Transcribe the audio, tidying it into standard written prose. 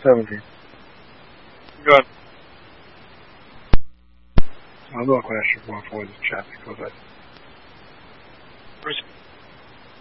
17. Good. I'm not quite sure going forward this chapter because